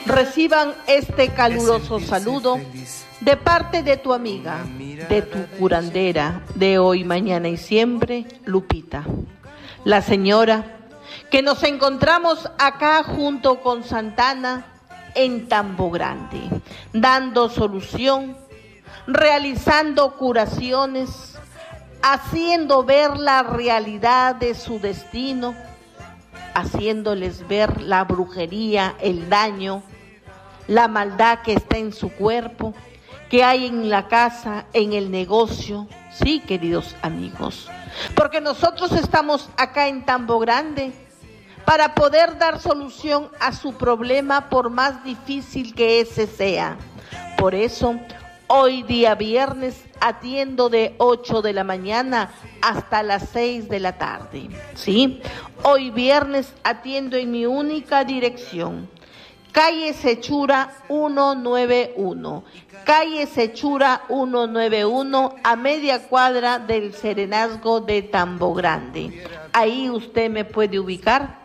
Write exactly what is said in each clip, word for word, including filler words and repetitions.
Reciban este caluroso saludo de parte de tu amiga, de tu curandera, de hoy, mañana y siempre, Lupita. La señora que nos encontramos acá junto con Santana en Tambo Grande, dando solución, realizando curaciones, haciendo ver la realidad de su destino, haciéndoles ver la brujería, el daño, la maldad que está en su cuerpo, que hay en la casa, en el negocio. Sí, queridos amigos, porque nosotros estamos acá en Tambo Grande para poder dar solución a su problema, por más difícil que ese sea. Por eso, hoy día viernes atiendo de ocho de la mañana hasta las seis de la tarde. ¿Sí? Hoy viernes atiendo en mi única dirección. Calle Sechura ciento noventa y uno. Calle Sechura ciento noventa y uno, a media cuadra del Serenazgo de Tambo Grande. Ahí usted me puede ubicar.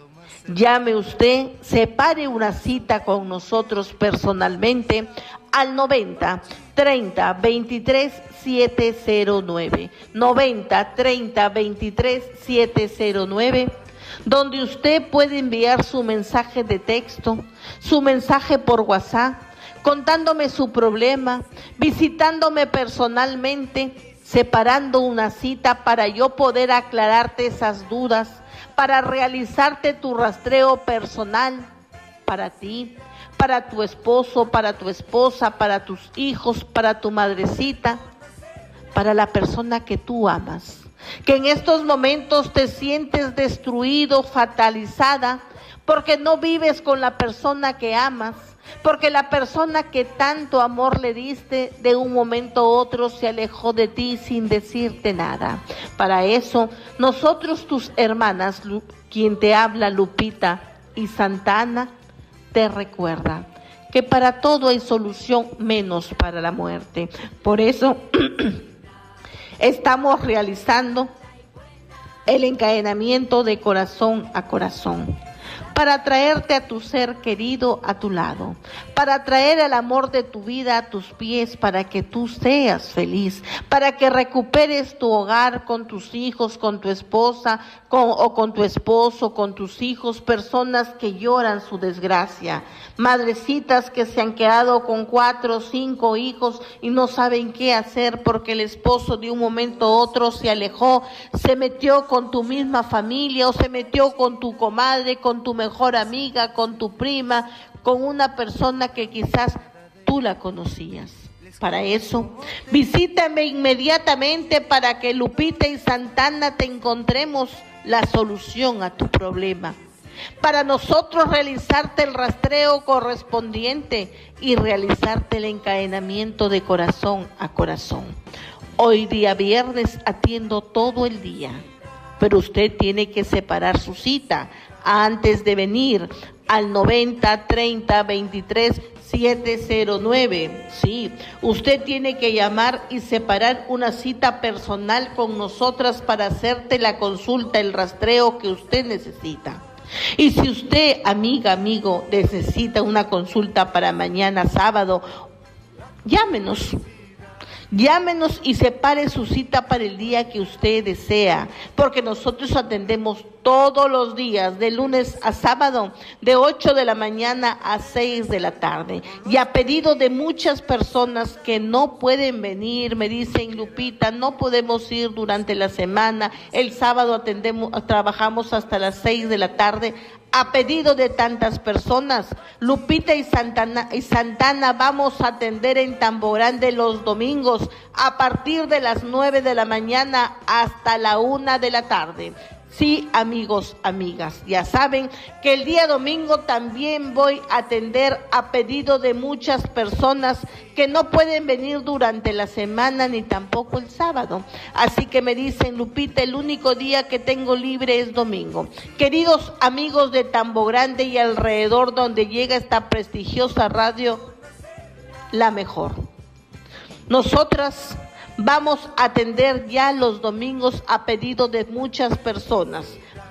Llame usted, separe una cita con nosotros personalmente al noventa, treinta, veintitrés, setecientos nueve, noventa, treinta, veintitrés, setecientos nueve, donde usted puede enviar su mensaje de texto, su mensaje por WhatsApp, contándome su problema, visitándome personalmente, separando una cita para yo poder aclararte esas dudas, para realizarte tu rastreo personal para ti, para tu esposo, para tu esposa, para tus hijos, para tu madrecita, para la persona que tú amas, que en estos momentos te sientes destruido, fatalizada, porque no vives con la persona que amas, porque la persona que tanto amor le diste, de un momento a otro se alejó de ti sin decirte nada. Para eso, nosotros, tus hermanas, quien te habla, Lupita y Santana, te recuerda que para todo hay solución menos para la muerte. Por eso estamos realizando el encadenamiento de corazón a corazón, para traerte a tu ser querido a tu lado, para traer el amor de tu vida a tus pies, para que tú seas feliz, para que recuperes tu hogar con tus hijos, con tu esposa, con, o con tu esposo, con tus hijos, personas que lloran su desgracia, madrecitas que se han quedado con cuatro o cinco hijos y no saben qué hacer porque el esposo de un momento a otro se alejó, se metió con tu misma familia o se metió con tu comadre, con tu mejor amiga, con tu prima, con una persona que quizás tú la conocías. Para eso, visítame inmediatamente para que Lupita y Santana te encontremos la solución a tu problema. Para nosotros realizarte el rastreo correspondiente y realizarte el encadenamiento de corazón a corazón. Hoy día viernes atiendo todo el día, pero usted tiene que separar su cita antes de venir al noventa, treinta, veintitrés, setecientos nueve. Sí, usted tiene que llamar y separar una cita personal con nosotras para hacerte la consulta, el rastreo que usted necesita. Y si usted, amiga, amigo, necesita una consulta para mañana sábado, llámenos. Llámenos y separe su cita para el día que usted desea, porque nosotros atendemos todos los días, de lunes a sábado, de ocho de la mañana a seis de la tarde. Y a pedido de muchas personas que no pueden venir, me dicen, Lupita, no podemos ir durante la semana, el sábado atendemos, trabajamos hasta las seis de la tarde. A pedido de tantas personas, Lupita y Santana, y Santana vamos a atender en Tambo Grande los domingos a partir de las nueve de la mañana hasta la una de la tarde. Sí, amigos, amigas, ya saben que el día domingo también voy a atender a pedido de muchas personas que no pueden venir durante la semana ni tampoco el sábado. Así que me dicen, Lupita, el único día que tengo libre es domingo. Queridos amigos de Tambo Grande y alrededor donde llega esta prestigiosa radio, la mejor. Nosotras vamos a atender ya los domingos a pedido de muchas personas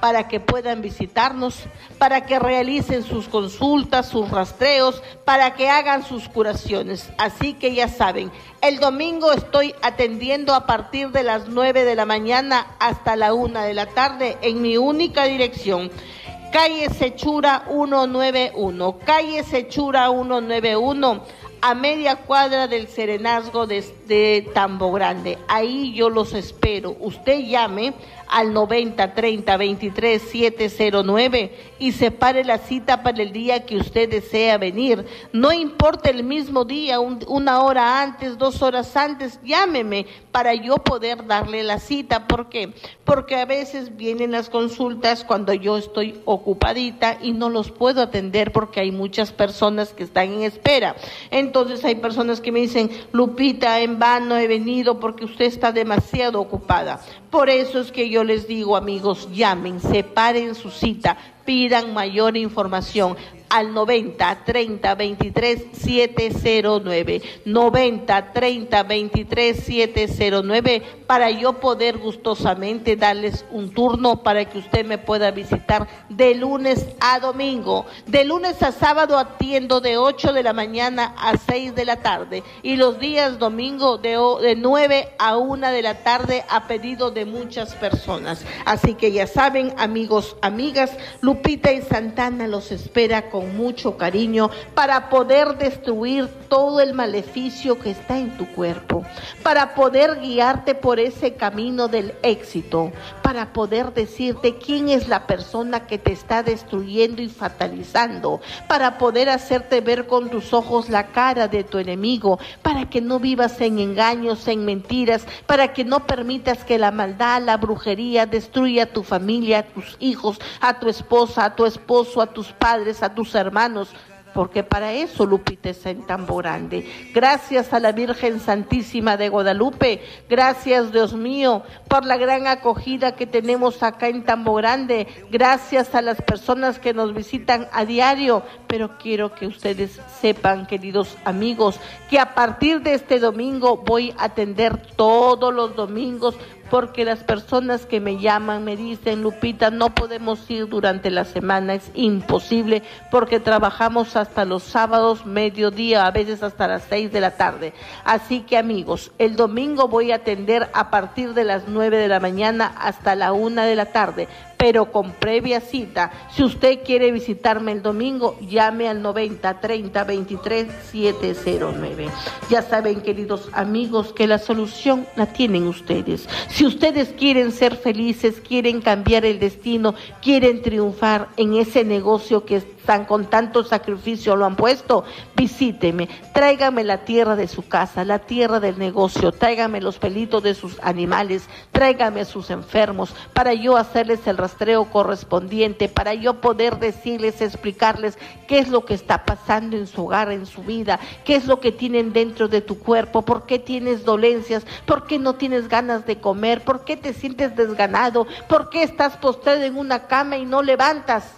para que puedan visitarnos, para que realicen sus consultas, sus rastreos, para que hagan sus curaciones. Así que ya saben, el domingo estoy atendiendo a partir de las nueve de la mañana hasta la una de la tarde en mi única dirección. Calle Sechura ciento noventa y uno, calle Sechura ciento noventa y uno, a media cuadra del Serenazgo de, de Tambo Grande. Ahí yo los espero. Usted llame al noventa treinta veintitrés siete cero nueve y separe la cita para el día que usted desea venir. No importa el mismo día, un, una hora antes, dos horas antes, llámeme para yo poder darle la cita. ¿Por qué? Porque a veces vienen las consultas cuando yo estoy ocupadita y no los puedo atender porque hay muchas personas que están en espera. Entonces hay personas que me dicen, Lupita, en vano he venido porque usted está demasiado ocupada. Por eso es que yo les digo, amigos, llamen, separen su cita, pidan mayor información al noventa treinta veintitrés siete cero nueve, noventa treinta veintitrés siete cero nueve, para yo poder gustosamente darles un turno para que usted me pueda visitar de lunes a domingo. De lunes a sábado atiendo de ocho de la mañana a seis de la tarde y los días domingo de, de nueve a una de la tarde a pedido de muchas personas. Así que ya saben, amigos, amigas, Lupita y Santana los espera con mucho cariño para poder destruir todo el maleficio que está en tu cuerpo, para poder guiarte por ese camino del éxito, para poder decirte quién es la persona que te está destruyendo y fatalizando, para poder hacerte ver con tus ojos la cara de tu enemigo, para que no vivas en engaños, en mentiras, para que no permitas que la maldad, la brujería destruya a tu familia, a tus hijos, a tu esposa, a tu esposo, a tus padres, a tus hermanos, porque para eso Lupita está en Tambo Grande. Gracias a la Virgen Santísima de Guadalupe, gracias Dios mío por la gran acogida que tenemos acá en Tambo Grande, gracias a las personas que nos visitan a diario, pero quiero que ustedes sepan, queridos amigos, que a partir de este domingo voy a atender todos los domingos, porque las personas que me llaman me dicen, Lupita, no podemos ir durante la semana, es imposible porque trabajamos hasta los sábados, mediodía, a veces hasta las seis de la tarde. Así que amigos, el domingo voy a atender a partir de las nueve de la mañana hasta la una de la tarde, pero con previa cita. Si usted quiere visitarme el domingo, llame al noventa treinta veintitrés siete cero nueve. Ya saben, queridos amigos, que la solución la tienen ustedes. Si ustedes quieren ser felices, quieren cambiar el destino, quieren triunfar en ese negocio que están con tanto sacrificio lo han puesto, visíteme, tráigame la tierra de su casa, la tierra del negocio, tráigame los pelitos de sus animales, tráigame a sus enfermos, para yo hacerles el rastreo correspondiente, para yo poder decirles, explicarles qué es lo que está pasando en su hogar, en su vida, qué es lo que tienen dentro de tu cuerpo, por qué tienes dolencias, por qué no tienes ganas de comer, por qué te sientes desganado, por qué estás postrado en una cama y no levantas.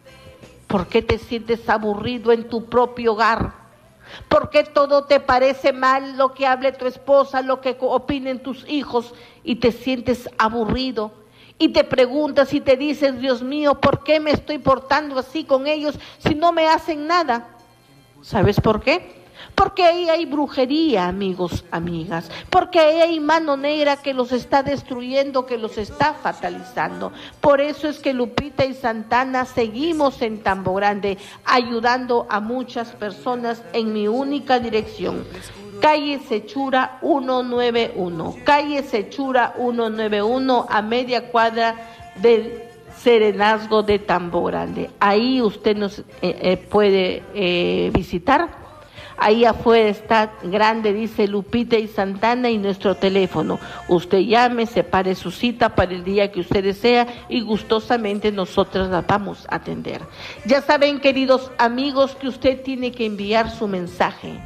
¿Por qué te sientes aburrido en tu propio hogar? ¿Por qué todo te parece mal, lo que hable tu esposa, lo que opinen tus hijos, y te sientes aburrido? Y te preguntas y te dices, Dios mío, ¿por qué me estoy portando así con ellos si no me hacen nada? ¿Sabes por qué? Porque ahí hay brujería, amigos, amigas, porque ahí hay mano negra que los está destruyendo, que los está fatalizando. Por eso es que Lupita y Santana seguimos en Tambo Grande, ayudando a muchas personas en mi única dirección. Calle Sechura ciento noventa y uno, calle Sechura ciento noventa y uno, a media cuadra del Serenazgo de Tambo Grande. Ahí usted nos eh, eh, puede eh, visitar. Ahí afuera está grande, dice Lupita y Santana, y nuestro teléfono. Usted llame, separe su cita para el día que usted desea y gustosamente nosotras la vamos a atender. Ya saben, queridos amigos, que usted tiene que enviar su mensaje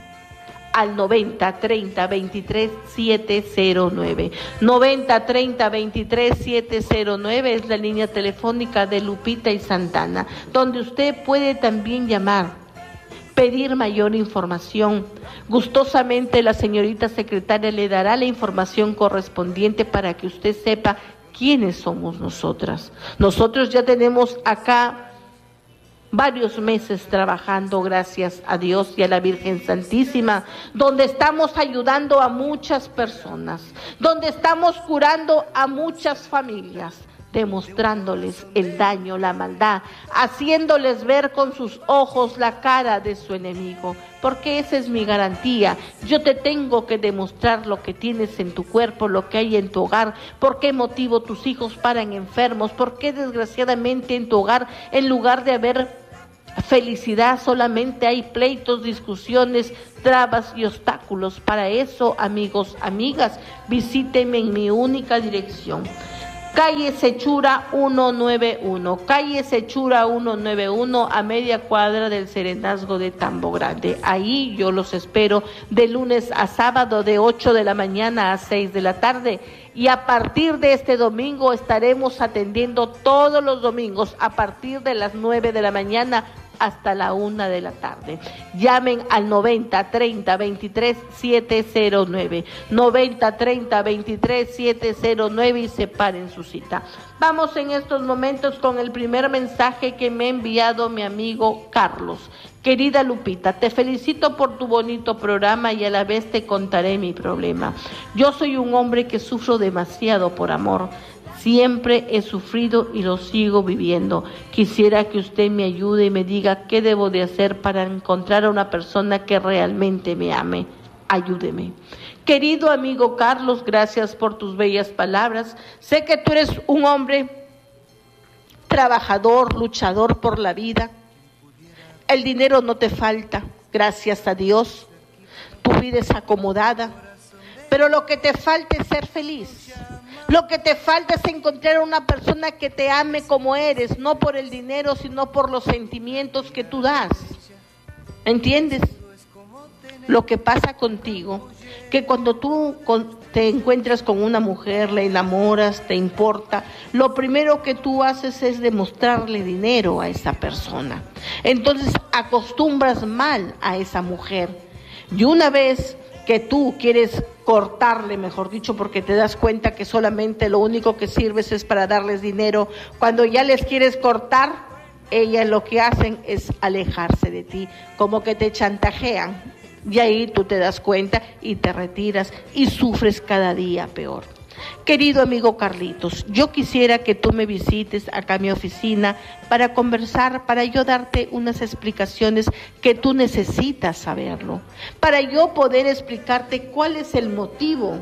al noventa treinta veintitrés siete cero nueve. noventa treinta veintitrés siete cero nueve es la línea telefónica de Lupita y Santana, donde usted puede también llamar, pedir mayor información. Gustosamente la señorita secretaria le dará la información correspondiente para que usted sepa ¿quiénes somos nosotras? Nosotros ya tenemos acá varios meses trabajando, gracias a Dios y a la Virgen Santísima, donde estamos ayudando a muchas personas, donde estamos curando a muchas familias, demostrándoles el daño, la maldad, haciéndoles ver con sus ojos la cara de su enemigo, porque esa es mi garantía. Yo te tengo que demostrar lo que tienes en tu cuerpo, lo que hay en tu hogar, por qué motivo tus hijos paran enfermos, por qué desgraciadamente en tu hogar, en lugar de haber felicidad, solamente hay pleitos, discusiones, trabas y obstáculos. Para eso, amigos, amigas, visítenme en mi única dirección. Calle Sechura ciento noventa y uno, calle Sechura ciento noventa y uno, a media cuadra del Serenazgo de Tambo Grande. Ahí yo los espero de lunes a sábado, de ocho de la mañana a seis de la tarde. Y a partir de este domingo estaremos atendiendo todos los domingos a partir de las nueve de la mañana hasta la una de la tarde. Llamen al noventa treinta veintitrés setecientos nueve, noventa treinta veintitrés setecientos nueve y separen su cita. Vamos en estos momentos con el primer mensaje que me ha enviado mi amigo Carlos. Querida Lupita, te felicito por tu bonito programa y a la vez te contaré mi problema. Yo soy un hombre que sufro demasiado por amor. Siempre he sufrido y lo sigo viviendo. Quisiera que usted me ayude y me diga qué debo de hacer para encontrar a una persona que realmente me ame. Ayúdeme. Querido amigo Carlos, gracias por tus bellas palabras. Sé que tú eres un hombre trabajador, luchador por la vida. El dinero no te falta, gracias a Dios. Tu vida es acomodada, pero lo que te falta es ser feliz. Lo que te falta es encontrar a una persona que te ame como eres, no por el dinero, sino por los sentimientos que tú das. ¿Entiendes? Lo que pasa contigo, que cuando tú te encuentras con una mujer, la enamoras, te importa, lo primero que tú haces es demostrarle dinero a esa persona. Entonces acostumbras mal a esa mujer. Y una vez que tú quieres cortarle, mejor dicho, porque te das cuenta que solamente lo único que sirves es para darles dinero, cuando ya les quieres cortar, ellas lo que hacen es alejarse de ti, como que te chantajean, y ahí tú te das cuenta y te retiras y sufres cada día peor. Querido amigo Carlitos, yo quisiera que tú me visites acá a mi oficina para conversar, para yo darte unas explicaciones que tú necesitas saberlo, para yo poder explicarte cuál es el motivo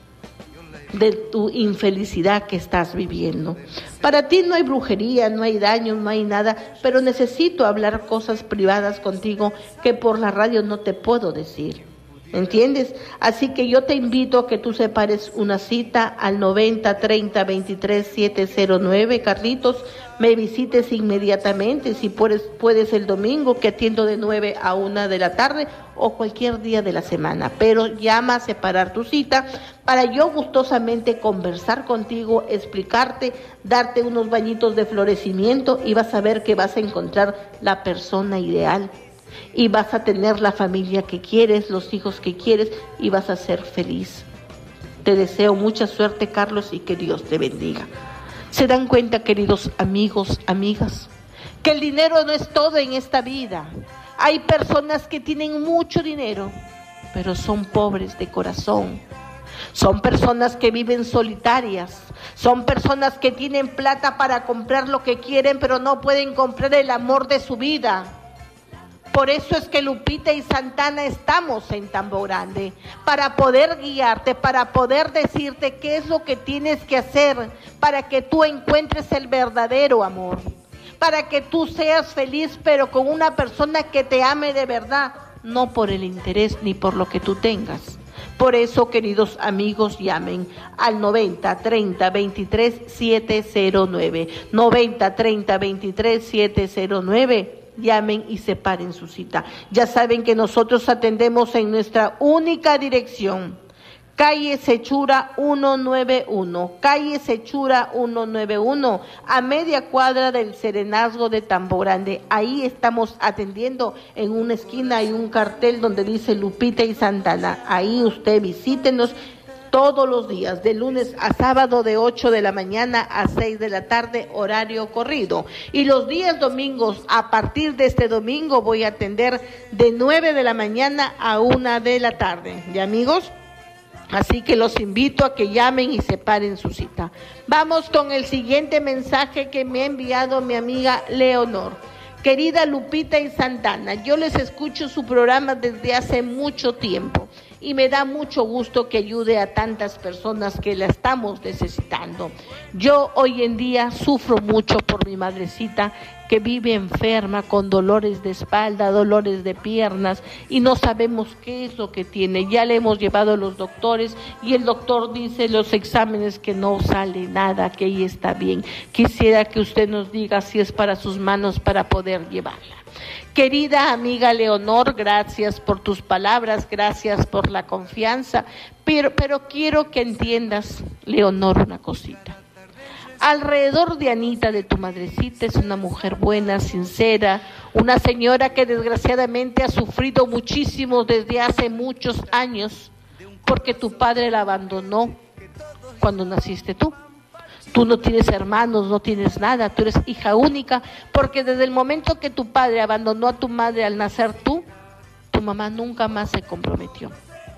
de tu infelicidad que estás viviendo. Para ti no hay brujería, no hay daño, no hay nada, pero necesito hablar cosas privadas contigo que por la radio no te puedo decir. ¿Entiendes? Así que yo te invito a que tú separes una cita al noventa treinta veintitrés setecientos nueve, Carlitos, me visites inmediatamente, si puedes, puedes el domingo, que atiendo de nueve a una de la tarde o cualquier día de la semana, pero llama a separar tu cita para yo gustosamente conversar contigo, explicarte, darte unos bañitos de florecimiento y vas a ver que vas a encontrar la persona ideal. Y vas a tener la familia que quieres, los hijos que quieres y vas a ser feliz. Te deseo mucha suerte, Carlos, y que Dios te bendiga. ¿Se dan cuenta, queridos amigos, amigas, que el dinero no es todo en esta vida? Hay personas que tienen mucho dinero, pero son pobres de corazón. Son personas que viven solitarias. Son personas que tienen plata para comprar lo que quieren, pero no pueden comprar el amor de su vida. Por eso es que Lupita y Santana estamos en Tambo Grande, para poder guiarte, para poder decirte qué es lo que tienes que hacer para que tú encuentres el verdadero amor, para que tú seas feliz, pero con una persona que te ame de verdad, no por el interés ni por lo que tú tengas. Por eso, queridos amigos, llamen al noventa treinta veintitrés setecientos nueve, noventa treinta veintitrés setecientos nueve. Llamen y separen su cita. Ya saben que nosotros atendemos en nuestra única dirección, calle Sechura ciento noventa y uno, calle Sechura ciento noventa y uno, a media cuadra del Serenazgo de Tambo Grande. Ahí estamos atendiendo, en una esquina hay un cartel donde dice Lupita y Santana. Ahí usted visítenos, todos los días, de lunes a sábado, de ocho de la mañana a seis de la tarde, horario corrido. Y los días domingos, a partir de este domingo, voy a atender de nueve de la mañana a una de la tarde. ¿Ya, amigos? Así que los invito a que llamen y separen su cita. Vamos con el siguiente mensaje que me ha enviado mi amiga Leonor. Querida Lupita y Santana, yo les escucho su programa desde hace mucho tiempo y me da mucho gusto que ayude a tantas personas que la estamos necesitando. Yo hoy en día sufro mucho por mi madrecita que vive enferma con dolores de espalda, dolores de piernas y no sabemos qué es lo que tiene. Ya le hemos llevado a los doctores y el doctor dice los exámenes que no sale nada, que ella está bien. Quisiera que usted nos diga si es para sus manos para poder llevarla. Querida amiga Leonor, gracias por tus palabras, gracias por la confianza, pero, pero quiero que entiendas, Leonor, una cosita. Alrededor de Anita, de tu madrecita, es una mujer buena, sincera, una señora que desgraciadamente ha sufrido muchísimo desde hace muchos años, porque tu padre la abandonó cuando naciste tú. Tú no tienes hermanos, no tienes nada, tú eres hija única, porque desde el momento que tu padre abandonó a tu madre al nacer tú, tu mamá nunca más se comprometió.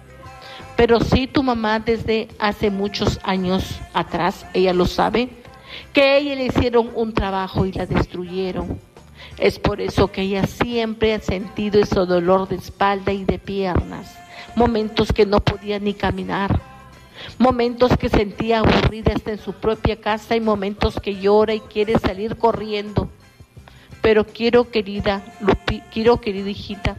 Pero sí, tu mamá desde hace muchos años atrás, ella lo sabe, que a ella le hicieron un trabajo y la destruyeron. Es por eso que ella siempre ha sentido ese dolor de espalda y de piernas, momentos que no podía ni caminar, momentos que sentía aburrida hasta en su propia casa y momentos que llora y quiere salir corriendo. Pero quiero, querida Lupi, quiero, querida hijita,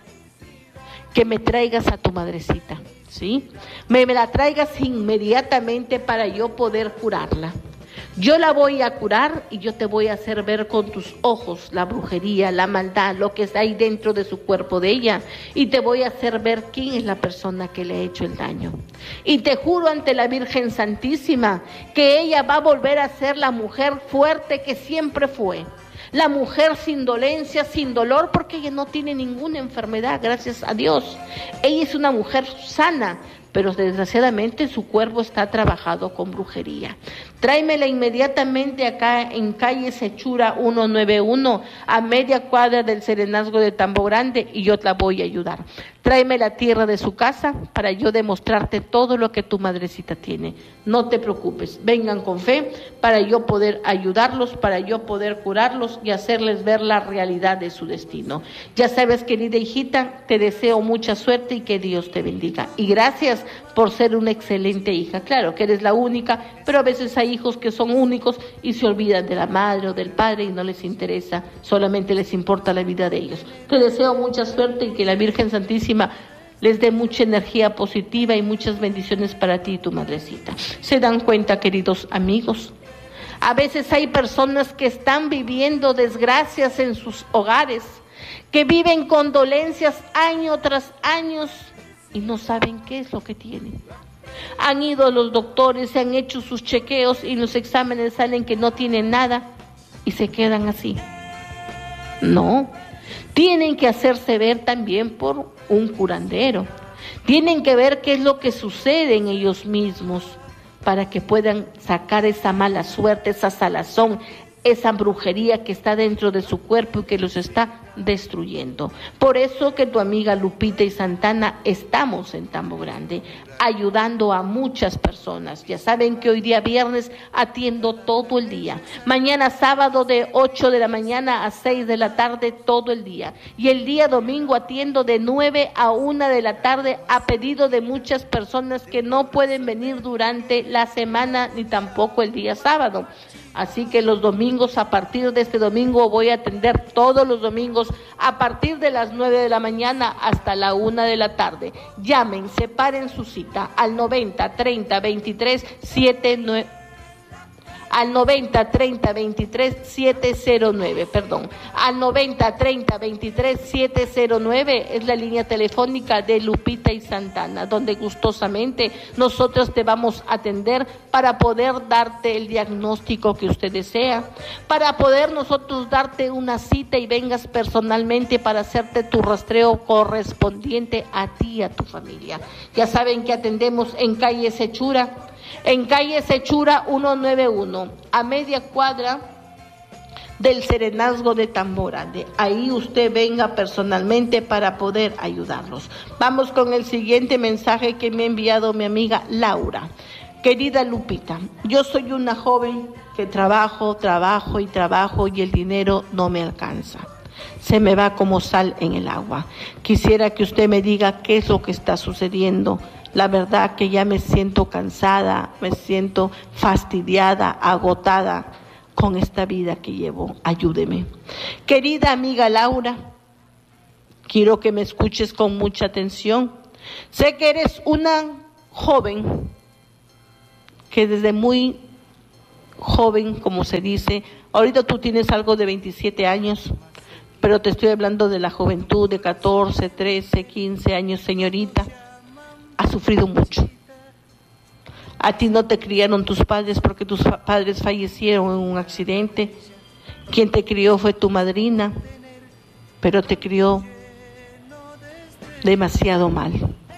que me traigas a tu madrecita, ¿sí? Me, me la traigas inmediatamente para yo poder curarla. Yo la voy a curar y yo te voy a hacer ver con tus ojos la brujería, la maldad, lo que está ahí dentro de su cuerpo de ella. Y te voy a hacer ver quién es la persona que le ha hecho el daño. Y te juro ante la Virgen Santísima que ella va a volver a ser la mujer fuerte que siempre fue. La mujer sin dolencia, sin dolor, porque ella no tiene ninguna enfermedad, gracias a Dios. Ella es una mujer sana, pero desgraciadamente su cuerpo está trabajado con brujería. Tráemela inmediatamente acá en calle Sechura ciento noventa y uno, a media cuadra del Serenazgo de Tambo Grande, y yo la voy a ayudar. Tráeme la tierra de su casa para yo demostrarte todo lo que tu madrecita tiene. No te preocupes, vengan con fe para yo poder ayudarlos, para yo poder curarlos y hacerles ver la realidad de su destino. Ya sabes, querida hijita, te deseo mucha suerte y que Dios te bendiga. Y gracias por ser una excelente hija. Claro que eres la única, pero a veces hay hijos que son únicos y se olvidan de la madre o del padre y no les interesa, solamente les importa la vida de ellos. Te deseo mucha suerte y que la Virgen Santísima les dé mucha energía positiva y muchas bendiciones para ti y tu madrecita. ¿Se dan cuenta, queridos amigos? A veces hay personas que están viviendo desgracias en sus hogares, que viven con dolencias año tras año y no saben qué es lo que tienen. Han ido a los doctores, se han hecho sus chequeos y los exámenes salen que no tienen nada y se quedan así. No, tienen que hacerse ver también por un curandero. Tienen que ver qué es lo que sucede en ellos mismos para que puedan sacar esa mala suerte, esa salazón, esa brujería que está dentro de su cuerpo y que los está destruyendo. Por eso que tu amiga Lupita y Santana estamos en Tambo Grande, ayudando a muchas personas. Ya saben que hoy día viernes atiendo todo el día. Mañana sábado de ocho de la mañana a seis de la tarde todo el día. Y el día domingo atiendo de nueve a una de la tarde a pedido de muchas personas que no pueden venir durante la semana ni tampoco el día sábado. Así que los domingos, a partir de este domingo, voy a atender todos los domingos a partir de las nueve de la mañana hasta la una de la tarde. Llamen, separen su cita al noventa, treinta, veintitrés, setenta y nueve. al noventa treinta veintitrés siete cero nueve, perdón, al noventa treinta veintitrés siete cero nueve es la línea telefónica de Lupita y Santana, donde gustosamente nosotros te vamos a atender para poder darte el diagnóstico que usted desea, para poder nosotros darte una cita y vengas personalmente para hacerte tu rastreo correspondiente a ti y a tu familia. Ya saben que atendemos en calle Sechura, en calle Sechura ciento noventa y uno, a media cuadra del Serenazgo de Tambora. De ahí usted venga personalmente para poder ayudarlos. Vamos con el siguiente mensaje que me ha enviado mi amiga Laura. Querida Lupita, yo soy una joven que trabajo, trabajo y trabajo y el dinero no me alcanza. Se me va como sal en el agua. Quisiera que usted me diga qué es lo que está sucediendo. La verdad que ya me siento cansada, me siento fastidiada, agotada con esta vida que llevo. Ayúdeme. Querida amiga Laura, quiero que me escuches con mucha atención. Sé que eres una joven que desde muy joven, como se dice, ahorita tú tienes algo de veintisiete años, pero te estoy hablando de la juventud de catorce, trece, quince años, señorita. Has sufrido mucho. A ti no te criaron tus padres porque tus padres fallecieron en un accidente. Quien te crió fue tu madrina, pero te crió demasiado mal.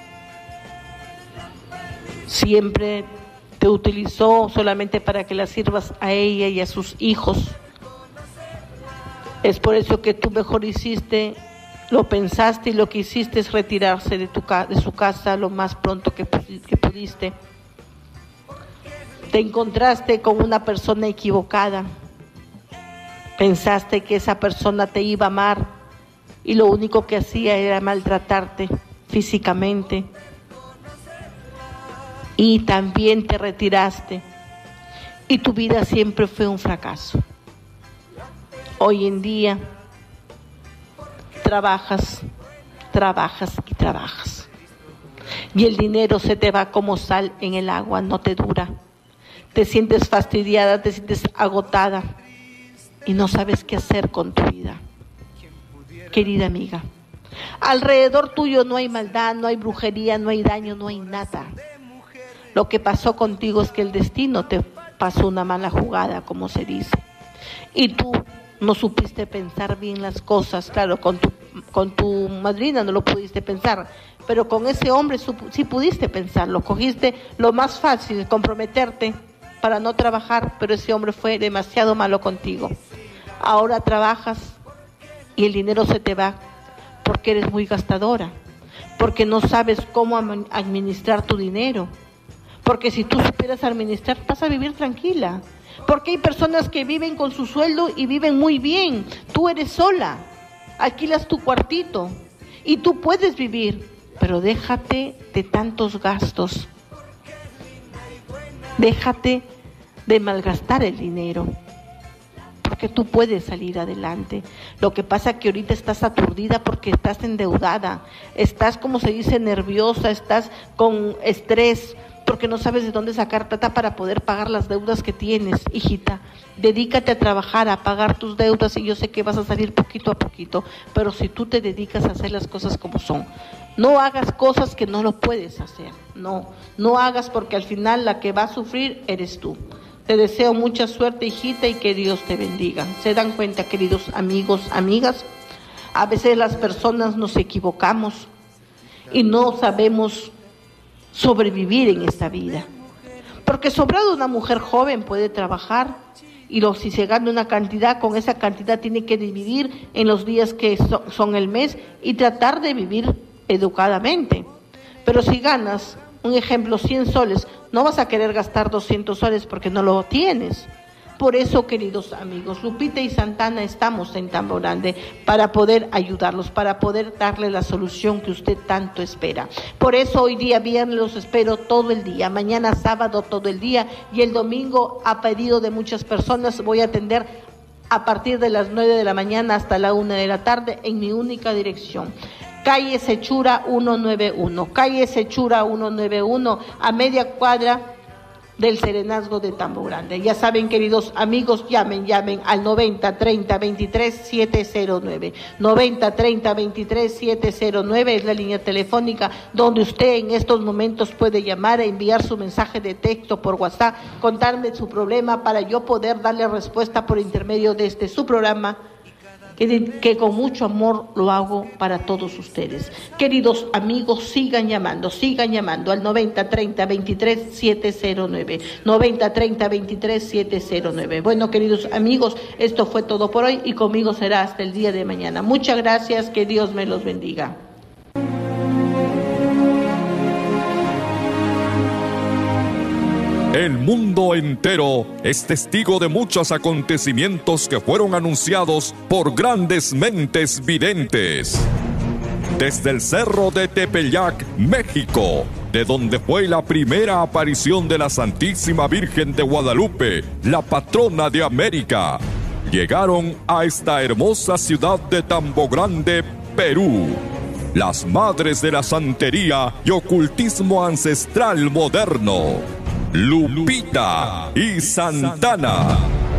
Siempre te utilizó solamente para que la sirvas a ella y a sus hijos. Es por eso que tú mejor hiciste, lo pensaste y lo que hiciste es retirarse de, tu, de su casa lo más pronto que, que pudiste. Te encontraste con una persona equivocada. Pensaste que esa persona te iba a amar y lo único que hacía era maltratarte físicamente. Y también te retiraste y tu vida siempre fue un fracaso. Hoy en día trabajas, trabajas y trabajas y el dinero se te va como sal en el agua, no te dura. Te sientes fastidiada, te sientes agotada y no sabes qué hacer con tu vida. Querida amiga, alrededor tuyo no hay maldad, no hay brujería, no hay daño, no hay nada. Lo que pasó contigo es que el destino te pasó una mala jugada, como se dice. Y tú no supiste pensar bien las cosas. Claro, con tu, con tu madrina no lo pudiste pensar, pero con ese hombre sí pudiste pensarlo. Cogiste lo más fácil, comprometerte para no trabajar, pero ese hombre fue demasiado malo contigo. Ahora trabajas y el dinero se te va porque eres muy gastadora, porque no sabes cómo administrar tu dinero. Porque si tú supieras administrar, vas a vivir tranquila. Porque hay personas que viven con su sueldo y viven muy bien. Tú eres sola, alquilas tu cuartito y tú puedes vivir, pero déjate de tantos gastos. Déjate de malgastar el dinero, porque tú puedes salir adelante. Lo que pasa es que ahorita estás aturdida porque estás endeudada, estás, como se dice, nerviosa, estás con estrés, porque no sabes de dónde sacar plata para poder pagar las deudas que tienes. Hijita, dedícate a trabajar, a pagar tus deudas y yo sé que vas a salir poquito a poquito, pero si tú te dedicas a hacer las cosas como son, no hagas cosas que no lo puedes hacer, no, no hagas porque al final la que va a sufrir eres tú. Te deseo mucha suerte, hijita, y que Dios te bendiga. ¿Se dan cuenta, queridos amigos, amigas? A veces las personas nos equivocamos y no sabemos sobrevivir en esta vida. Porque sobrado una mujer joven puede trabajar y lo, si se gana una cantidad, con esa cantidad tiene que dividir en los días que so, son el mes y tratar de vivir educadamente. Pero si ganas, un ejemplo, cien soles, no vas a querer gastar doscientos soles porque no lo tienes. Por eso, queridos amigos, Lupita y Santana estamos en Tambo Grande para poder ayudarlos, para poder darle la solución que usted tanto espera. Por eso hoy día viernes los espero todo el día, mañana sábado todo el día y el domingo, a pedido de muchas personas, voy a atender a partir de las nueve de la mañana hasta la una de la tarde en mi única dirección. Calle Sechura ciento noventa y uno, calle Sechura ciento noventa y uno, a media cuadra del Serenazgo de Tambo Grande. Ya saben, queridos amigos, llamen, llamen al noventa treinta veintitrés siete cero nueve. noventa treinta veintitrés siete cero nueve es la línea telefónica donde usted en estos momentos puede llamar e enviar su mensaje de texto por WhatsApp, contarme su problema para yo poder darle respuesta por intermedio de este su programa, que, que con mucho amor lo hago para todos ustedes. Queridos amigos, sigan llamando, sigan llamando al noventa treinta veintitrés siete cero nueve, noventa treinta veintitrés siete cero nueve. Bueno, queridos amigos, esto fue todo por hoy y conmigo será hasta el día de mañana. Muchas gracias, que Dios me los bendiga. El mundo entero es testigo de muchos acontecimientos que fueron anunciados por grandes mentes videntes. Desde el Cerro de Tepeyac, México, de donde fue la primera aparición de la Santísima Virgen de Guadalupe, la patrona de América, llegaron a esta hermosa ciudad de Tambo Grande, Perú, las madres de la santería y ocultismo ancestral moderno, Lupita y Santana.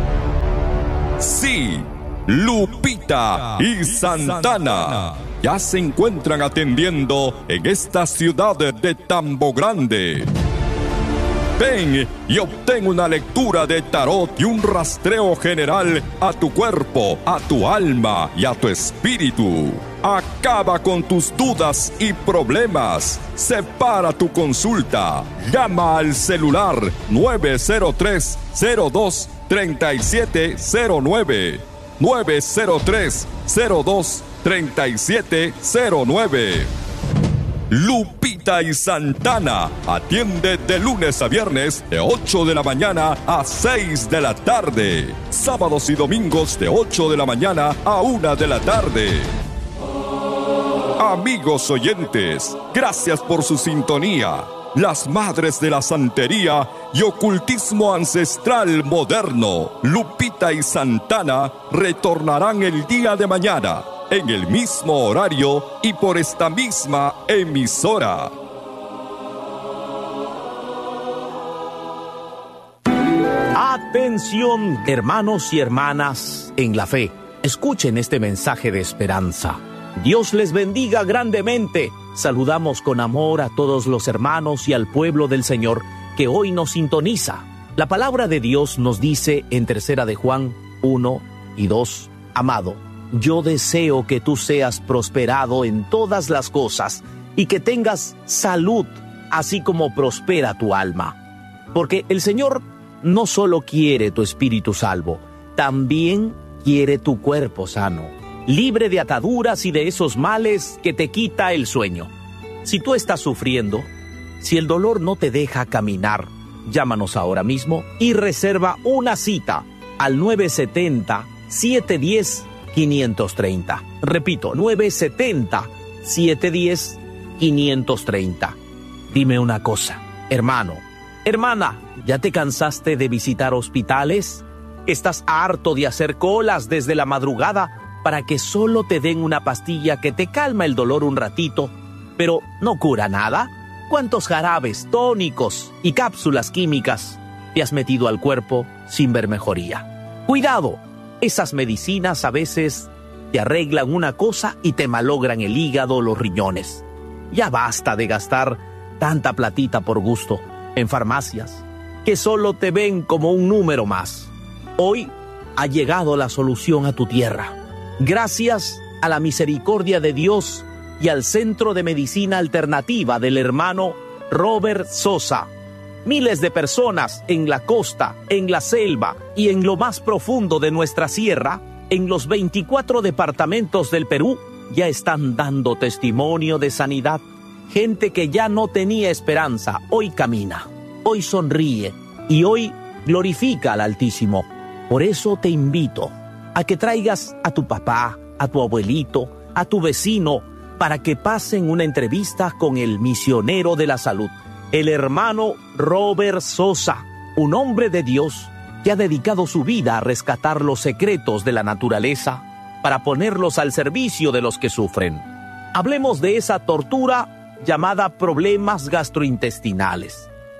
Sí, Lupita y Santana ya se encuentran atendiendo en esta ciudad de Tambo Grande. Ven y obtén una lectura de tarot y un rastreo general a tu cuerpo, a tu alma y a tu espíritu. Acaba con tus dudas y problemas. Separa tu consulta. Llama al celular nueve cero tres, cero dos, tres siete cero nueve. nueve cero tres, cero dos, tres siete cero nueve. Lupita y Santana atiende de lunes a viernes de ocho de la mañana a seis de la tarde. Sábados y domingos de ocho de la mañana a una de la tarde. Amigos oyentes, gracias por su sintonía. Las madres de la santería y ocultismo ancestral moderno, Lupita y Santana, retornarán el día de mañana, en el mismo horario y por esta misma emisora. Atención, hermanos y hermanas en la fe. Escuchen este mensaje de esperanza. Dios les bendiga grandemente. Saludamos con amor a todos los hermanos y al pueblo del Señor que hoy nos sintoniza. La palabra de Dios nos dice en tercera de Juan uno y dos, amado, yo deseo que tú seas prosperado en todas las cosas y que tengas salud, así como prospera tu alma. Porque el Señor no solo quiere tu espíritu salvo, también quiere tu cuerpo sano, libre de ataduras y de esos males que te quita el sueño. Si tú estás sufriendo, si el dolor no te deja caminar, llámanos ahora mismo y reserva una cita al nueve siete cero, siete uno cero, cinco tres cero. Repito, nueve siete cero, siete uno cero, cinco tres cero. Dime una cosa, hermano, hermana, ¿ya te cansaste de visitar hospitales? ¿Estás harto de hacer colas desde la madrugada para que solo te den una pastilla que te calma el dolor un ratito, pero no cura nada? ¿Cuántos jarabes, tónicos y cápsulas químicas te has metido al cuerpo sin ver mejoría? Cuidado, esas medicinas a veces te arreglan una cosa y te malogran el hígado o los riñones. Ya basta de gastar tanta platita por gusto en farmacias que solo te ven como un número más. Hoy ha llegado la solución a tu tierra. Gracias a la misericordia de Dios y al Centro de Medicina Alternativa del hermano Robert Sosa, miles de personas en la costa, en la selva y en lo más profundo de nuestra sierra, en los veinticuatro departamentos del Perú, ya están dando testimonio de sanidad. Gente que ya no tenía esperanza, hoy camina, hoy sonríe y hoy glorifica al Altísimo. Por eso te invito a que traigas a tu papá, a tu abuelito, a tu vecino, para que pasen una entrevista con el misionero de la salud, el hermano Robert Sosa, un hombre de Dios que ha dedicado su vida a rescatar los secretos de la naturaleza para ponerlos al servicio de los que sufren. Hablemos de esa tortura llamada problemas gastrointestinales.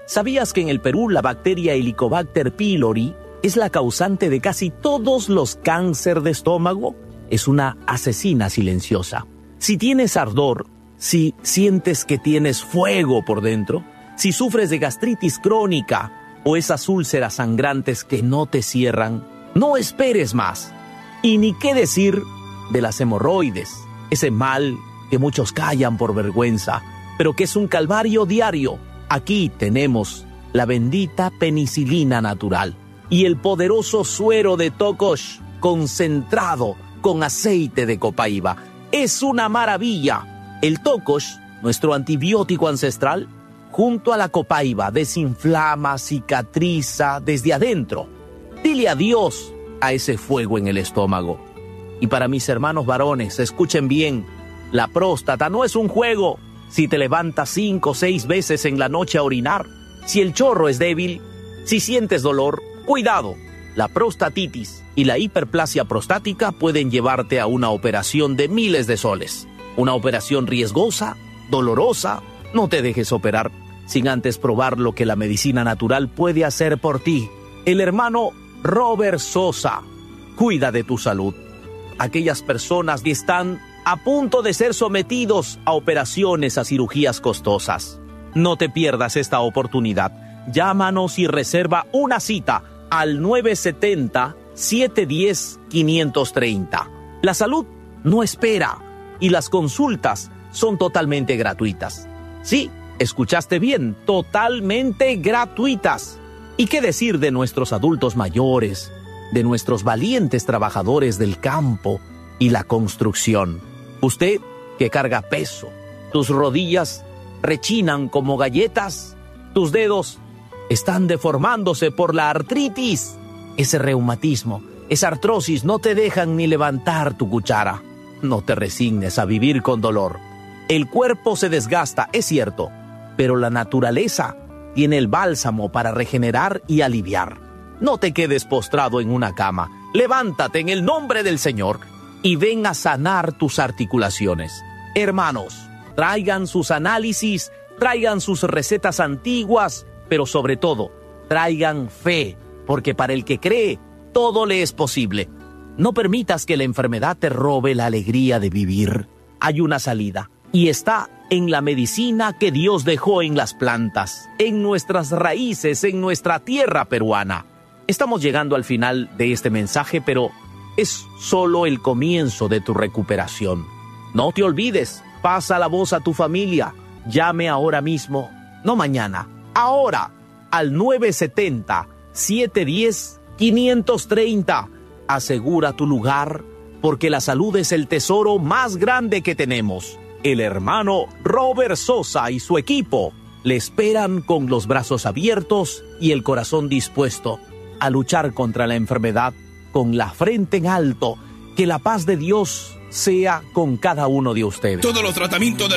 ¿Sabías que en el Perú la bacteria Helicobacter pylori es la causante de casi todos los cánceres de estómago? Es una asesina silenciosa. Si tienes ardor, si sientes que tienes fuego por dentro, si sufres de gastritis crónica o esas úlceras sangrantes que no te cierran, no esperes más. Y ni qué decir de las hemorroides, ese mal que muchos callan por vergüenza, pero que es un calvario diario. Aquí tenemos la bendita penicilina natural y el poderoso suero de Tocosh concentrado con aceite de copaiba. Es una maravilla. El Tocosh, nuestro antibiótico ancestral, junto a la copaiba, desinflama, cicatriza desde adentro. Dile adiós a ese fuego en el estómago. Y para mis hermanos varones, escuchen bien, la próstata no es un juego. Si te levantas cinco o seis veces en la noche a orinar, si el chorro es débil, si sientes dolor, cuidado. La prostatitis y la hiperplasia prostática pueden llevarte a una operación de miles de soles. Una operación riesgosa, dolorosa. No te dejes operar sin antes probar lo que la medicina natural puede hacer por ti. El hermano Robert Sosa cuida de tu salud. Aquellas personas que están a punto de ser sometidos a operaciones, a cirugías costosas. No te pierdas esta oportunidad. Llámanos y reserva una cita al nueve siete cero, siete uno cero, cinco tres cero. La salud no espera y las consultas son totalmente gratuitas. Sí, escuchaste bien, totalmente gratuitas. ¿Y qué decir de nuestros adultos mayores, de nuestros valientes trabajadores del campo y la construcción? Usted que carga peso, tus rodillas rechinan como galletas, tus dedos están deformándose por la artritis, ese reumatismo, esa artrosis no te dejan ni levantar tu cuchara. No te resignes a vivir con dolor. El cuerpo se desgasta, es cierto, pero la naturaleza tiene el bálsamo para regenerar y aliviar. No te quedes postrado en una cama. Levántate en el nombre del Señor y ven a sanar tus articulaciones. Hermanos, traigan sus análisis, traigan sus recetas antiguas, pero sobre todo, traigan fe, porque para el que cree, todo le es posible. No permitas que la enfermedad te robe la alegría de vivir. Hay una salida, y está en la medicina que Dios dejó en las plantas, en nuestras raíces, en nuestra tierra peruana. Estamos llegando al final de este mensaje, pero es solo el comienzo de tu recuperación. No te olvides, pasa la voz a tu familia. Llame ahora mismo, no mañana, ahora, al nueve siete cero, siete uno cero, cinco tres cero. Asegura tu lugar, porque la salud es el tesoro más grande que tenemos. El hermano Robert Sosa y su equipo le esperan con los brazos abiertos y el corazón dispuesto a luchar contra la enfermedad con la frente en alto. Que la paz de Dios sea con cada uno de ustedes. Todos los tratamientos del